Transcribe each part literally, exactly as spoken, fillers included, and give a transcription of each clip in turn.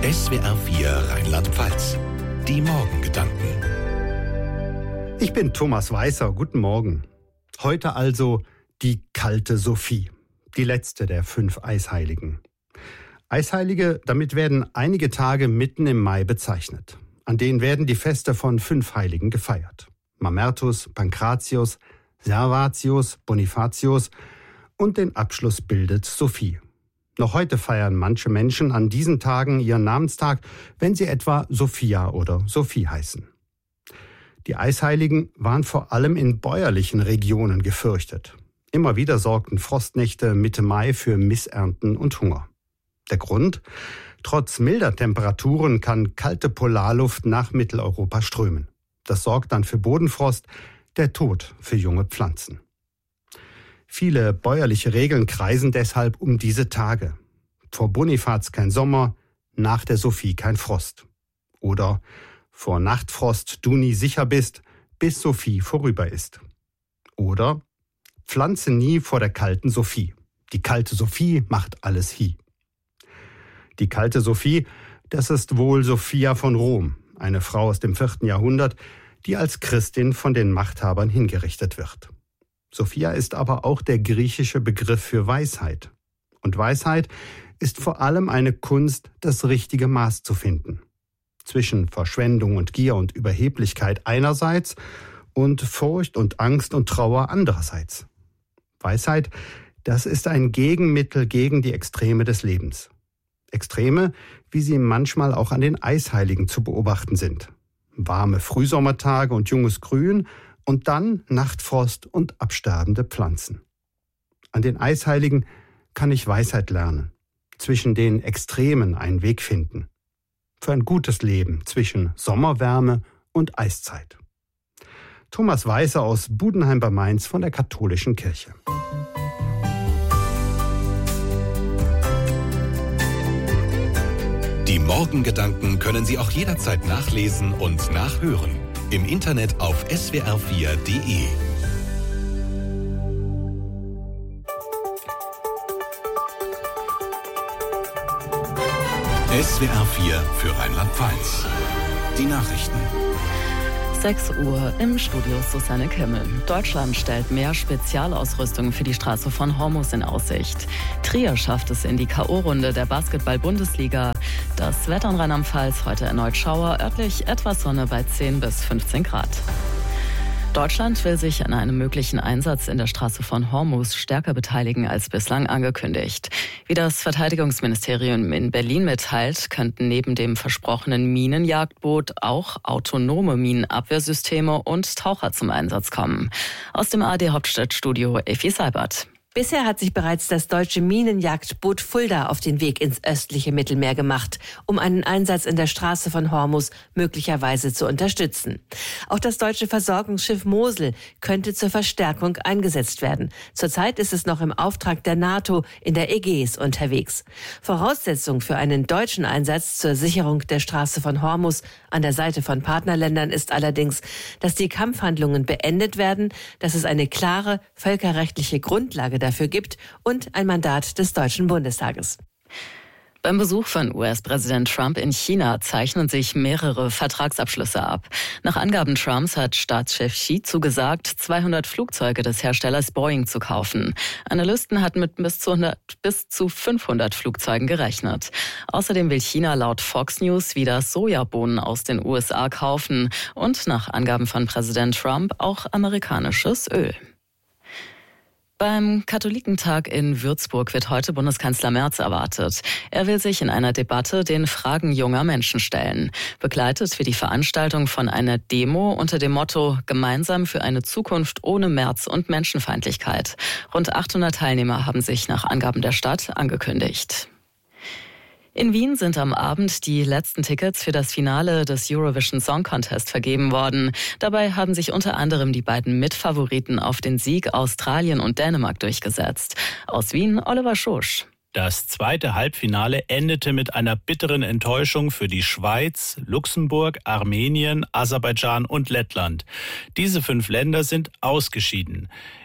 S W R vier Rheinland-Pfalz. Die Morgengedanken. Ich bin Thomas Weißer. Guten Morgen. Heute also die kalte Sophie. Die letzte der fünf Eisheiligen. Eisheilige, damit werden einige Tage mitten im Mai bezeichnet. An denen werden die Feste von fünf Heiligen gefeiert. Mamertus, Pankratius, Servatius, Bonifatius und den Abschluss bildet Sophie. Noch heute feiern manche Menschen an diesen Tagen ihren Namenstag, wenn sie etwa Sophia oder Sophie heißen. Die Eisheiligen waren vor allem in bäuerlichen Regionen gefürchtet. Immer wieder sorgten Frostnächte Mitte Mai für Missernten und Hunger. Der Grund? Trotz milder Temperaturen kann kalte Polarluft nach Mitteleuropa strömen. Das sorgt dann für Bodenfrost, der Tod für junge Pflanzen. Viele bäuerliche Regeln kreisen deshalb um diese Tage. Vor Bonifaz kein Sommer, nach der Sophie kein Frost. Oder vor Nachtfrost du nie sicher bist, bis Sophie vorüber ist. Oder pflanze nie vor der kalten Sophie. Die kalte Sophie macht alles hie. Die kalte Sophie, das ist wohl Sophia von Rom, eine Frau aus dem vierten Jahrhundert, die als Christin von den Machthabern hingerichtet wird. Sophia ist aber auch der griechische Begriff für Weisheit. Und Weisheit ist vor allem eine Kunst, das richtige Maß zu finden. Zwischen Verschwendung und Gier und Überheblichkeit einerseits und Furcht und Angst und Trauer andererseits. Weisheit, das ist ein Gegenmittel gegen die Extreme des Lebens. Extreme, wie sie manchmal auch an den Eisheiligen zu beobachten sind. Warme Frühsommertage und junges Grün und dann Nachtfrost und absterbende Pflanzen. An den Eisheiligen kann ich Weisheit lernen, zwischen den Extremen einen Weg finden. Für ein gutes Leben zwischen Sommerwärme und Eiszeit. Thomas Weißer aus Budenheim bei Mainz von der Katholischen Kirche. Die Morgengedanken können Sie auch jederzeit nachlesen und nachhören. Im Internet auf S W R vier Punkt de. S W R vier für Rheinland-Pfalz. Die Nachrichten. sechs Uhr im Studio Susanne Kimmel. Deutschland stellt mehr Spezialausrüstung für die Straße von Hormuz in Aussicht. Trier schafft es in die K O-Runde der Basketball-Bundesliga. Das Wetter in Rheinland-Pfalz heute erneut Schauer, örtlich etwas Sonne bei zehn bis fünfzehn Grad. Deutschland will sich an einem möglichen Einsatz in der Straße von Hormuz stärker beteiligen als bislang angekündigt. Wie das Verteidigungsministerium in Berlin mitteilt, könnten neben dem versprochenen Minenjagdboot auch autonome Minenabwehrsysteme und Taucher zum Einsatz kommen. Aus dem A R D-Hauptstadtstudio Effi Seibert. Bisher hat sich bereits das deutsche Minenjagdboot Fulda auf den Weg ins östliche Mittelmeer gemacht, um einen Einsatz in der Straße von Hormuz möglicherweise zu unterstützen. Auch das deutsche Versorgungsschiff Mosel könnte zur Verstärkung eingesetzt werden. Zurzeit ist es noch im Auftrag der NATO in der Ägäis unterwegs. Voraussetzung für einen deutschen Einsatz zur Sicherung der Straße von Hormuz an der Seite von Partnerländern ist allerdings, dass die Kampfhandlungen beendet werden, dass es eine klare völkerrechtliche Grundlage dafür gibt und ein Mandat des Deutschen Bundestages. Beim Besuch von U S-Präsident Trump in China zeichnen sich mehrere Vertragsabschlüsse ab. Nach Angaben Trumps hat Staatschef Xi zugesagt, zweihundert Flugzeuge des Herstellers Boeing zu kaufen. Analysten hatten mit bis zu, hundert, bis zu fünfhundert Flugzeugen gerechnet. Außerdem will China laut Fox News wieder Sojabohnen aus den U S A kaufen und nach Angaben von Präsident Trump auch amerikanisches Öl. Beim Katholikentag in Würzburg wird heute Bundeskanzler Merz erwartet. Er will sich in einer Debatte den Fragen junger Menschen stellen. Begleitet wird die Veranstaltung von einer Demo unter dem Motto Gemeinsam für eine Zukunft ohne Merz und Menschenfeindlichkeit. Rund achthundert Teilnehmer haben sich nach Angaben der Stadt angekündigt. In Wien sind am Abend die letzten Tickets für das Finale des Eurovision Song Contest vergeben worden. Dabei haben sich unter anderem die beiden Mitfavoriten auf den Sieg Australien und Dänemark durchgesetzt. Aus Wien Oliver Schosch. Das zweite Halbfinale endete mit einer bitteren Enttäuschung für die Schweiz, Luxemburg, Armenien, Aserbaidschan und Lettland. Diese fünf Länder sind ausgeschieden.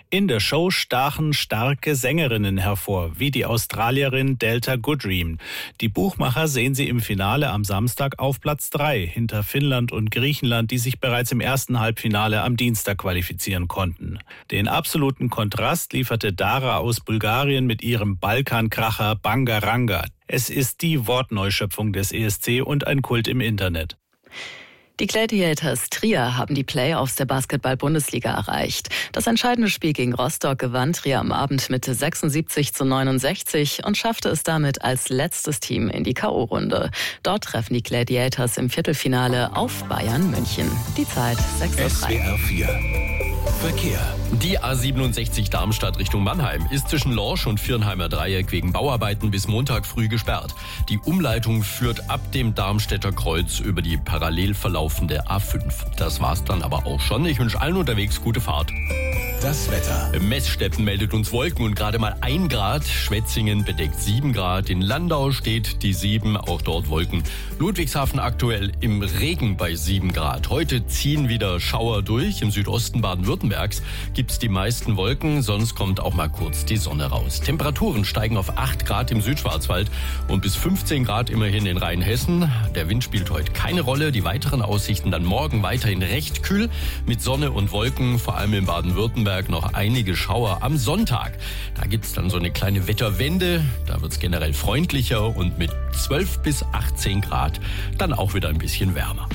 In der Show stachen starke Sängerinnen hervor, wie die Australierin Delta Goodrem. Die Buchmacher sehen sie im Finale am Samstag auf Platz drei, hinter Finnland und Griechenland, die sich bereits im ersten Halbfinale am Dienstag qualifizieren konnten. Den absoluten Kontrast lieferte Dara aus Bulgarien mit ihrem Balkankracher Bangaranga. Es ist die Wortneuschöpfung des E S C und ein Kult im Internet. Die Gladiators Trier haben die Playoffs der Basketball-Bundesliga erreicht. Das entscheidende Spiel gegen Rostock gewann Trier am Abend mit sechsundsiebzig zu neunundsechzig und schaffte es damit als letztes Team in die K O-Runde. Dort treffen die Gladiators im Viertelfinale auf Bayern München. Die Zeit sechs Uhr drei. S W R vier Verkehr. Die A siebenundsechzig Darmstadt Richtung Mannheim ist zwischen Lorsch und Viernheimer Dreieck wegen Bauarbeiten bis Montag früh gesperrt. Die Umleitung führt ab dem Darmstädter Kreuz über die parallel verlaufende A fünf. Das war's dann aber auch schon. Ich wünsche allen unterwegs gute Fahrt. Das Wetter. Messstetten meldet uns Wolken und gerade mal ein Grad. Schwetzingen bedeckt sieben Grad. In Landau steht die sieben, auch dort Wolken. Ludwigshafen aktuell im Regen bei sieben Grad. Heute ziehen wieder Schauer durch. Im Südosten Baden-Württembergs gibt's die meisten Wolken, sonst kommt auch mal kurz die Sonne raus. Temperaturen steigen auf acht Grad im Südschwarzwald und bis fünfzehn Grad immerhin in Rheinhessen. Der Wind spielt heute keine Rolle. Die weiteren Aussichten dann morgen weiterhin recht kühl mit Sonne und Wolken, vor allem in Baden-Württemberg noch einige Schauer am Sonntag. Da gibt's dann so eine kleine Wetterwende. Da wird's generell freundlicher und mit zwölf bis achtzehn Grad dann auch wieder ein bisschen wärmer.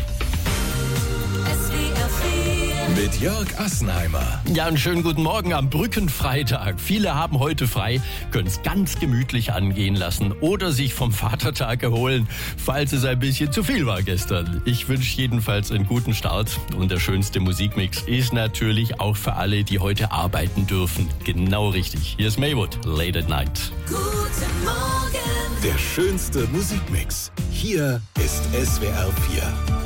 Mit Jörg Assenheimer. Ja, einen schönen guten Morgen am Brückenfreitag. Viele haben heute frei, können es ganz gemütlich angehen lassen oder sich vom Vatertag erholen, falls es ein bisschen zu viel war gestern. Ich wünsche jedenfalls einen guten Start und der schönste Musikmix ist natürlich auch für alle, die heute arbeiten dürfen. Genau richtig. Hier ist Maywood, Late at Night. Guten Morgen. Der schönste Musikmix. Hier ist S W R vier.